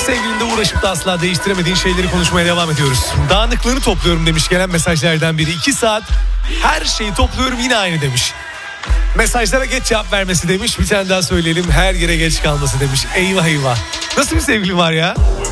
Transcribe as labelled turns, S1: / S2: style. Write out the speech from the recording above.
S1: Sevgilinde uğraşıp da asla değiştiremediğin şeyleri konuşmaya devam ediyoruz. Dağınıklığını topluyorum demiş gelen mesajlardan biri. 2 saat her şeyi topluyorum yine aynı demiş. Mesajlara geç cevap vermesi demiş. Bir tane daha söyleyelim, her yere geç kalması demiş. Eyvah eyvah. Nasıl bir sevgili var ya?